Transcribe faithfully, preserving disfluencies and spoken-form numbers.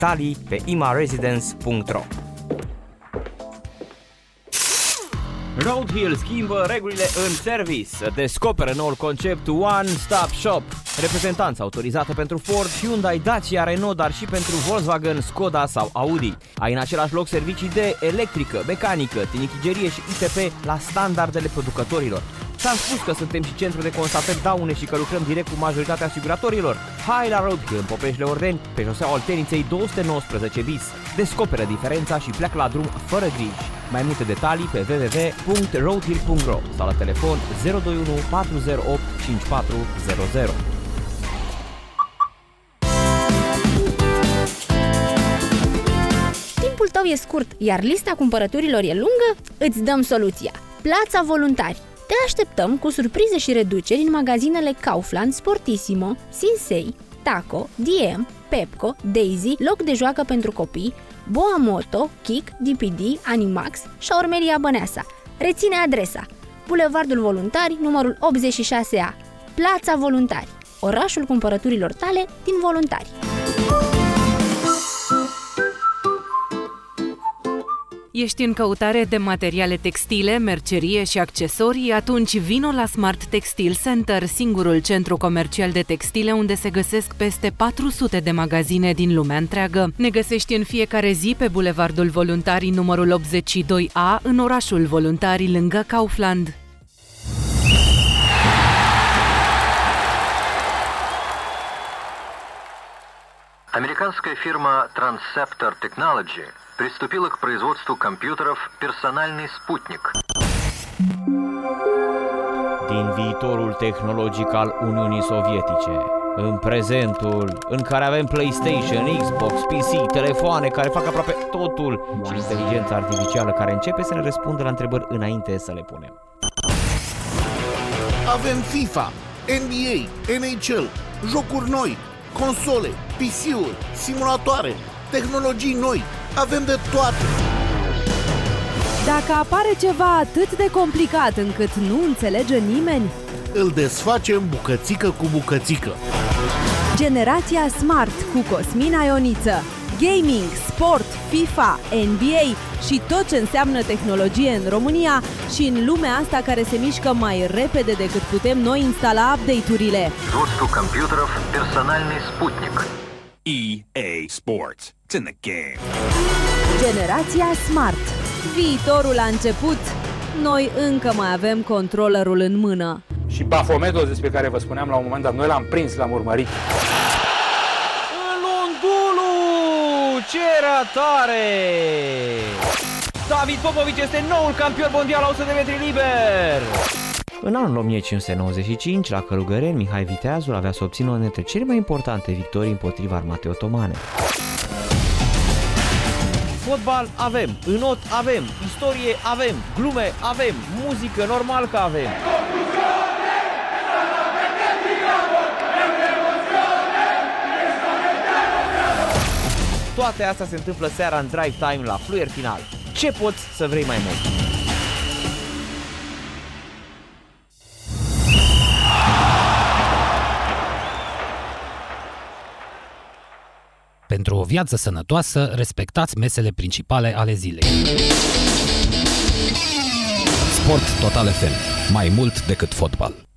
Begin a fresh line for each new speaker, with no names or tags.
Detalii pe imaresidence punct ro. Roadhill schimbă regulile în service. Descoperă noul concept One Stop Shop. Reprezentanță autorizată pentru Ford, Hyundai, Dacia, Renault, dar și pentru Volkswagen, Skoda sau Audi. Ai în același loc servicii de electrică, mecanică, tinichigerie și I T P la standardele producătorilor. S-am spus că suntem și centru de constatări daune și că lucrăm direct cu majoritatea asiguratorilor. Hai la Roadhill în Popeșle Ordeni, pe șoseaua Olteniței două sute nouăsprezece bis. Descoperă diferența și pleacă la drum fără griji. Mai multe detalii pe w w w punct roadhill punct ro sau la telefon zero doi unu patru zero opt cinci patru zero zero.
Timpul tău e scurt, iar lista cumpărăturilor e lungă? Îți dăm soluția! Plața Voluntari. Te așteptăm cu surprize și reduceri în magazinele Kaufland, Sportissimo, Sinsei, Taco, D M, Pepco, Daisy, loc de joacă pentru copii, Boa Moto, Kik, D P D, Animax, Șaurmeria Băneasa. Reține adresa: Bulevardul Voluntari, numărul optzeci și șase A. Plața Voluntari, orașul cumpărăturilor tale din Voluntari.
Ești în căutare de materiale textile, mercerie și accesorii? Atunci vino la Smart Textile Center, singurul centru comercial de textile unde se găsesc peste patru sute de magazine din lumea întreagă. Ne găsești în fiecare zi pe Bulevardul Voluntari, numărul optzeci și doi A, în orașul Voluntari, lângă Kaufland.
Американская фирма Transceptor Technology приступила к производству компьютеров «Персональный спутник».
Din viitorul tehnologic al Uniunii Sovietice, în prezentul în care avem PlayStation, Xbox, P C, telefoane care fac aproape totul și inteligența artificială care începe să ne răspundă la întrebări înainte să le punem.
Avem FIFA, N B A, N H L, jocuri noi, console, P C-uri, simulatoare, tehnologii noi, avem de toate!
Dacă apare ceva atât de complicat încât nu înțelege nimeni,
îl desfacem bucățică cu bucățică.
Generația Smart cu Cosmina Ioniță. Gaming, sport, FIFA, N B A și tot ce înseamnă tehnologie în România și în lumea asta care se mișcă mai repede decât putem noi instala update-urile.
Производство компьютеров «Персональный спутник».
E A Sports. It's in the game.
Generația Smart. Viitorul a început. Noi încă mai avem controllerul în mână.
Și Bafometos, despre care vă spuneam la un moment dat, noi l-am prins, l-am urmărit.
Lundulu! Ce ratare! David Popovici este noul campion mondial la o sută de metri liber! În anul o mie cinci sute nouăzeci și cinci, la Călugăreni, Mihai Viteazul avea să obțină una dintre cele mai importante victorii împotriva armatei otomane. Fotbal avem, înot avem, istorie avem, glume avem, muzică normal că avem. Toate astea se întâmplă seara în Drive Time la Fluier Final. Ce poți să vrei mai mult?
Pentru o viață sănătoasă, respectați mesele principale ale zilei. Sport Total F M. Mai mult decât fotbal.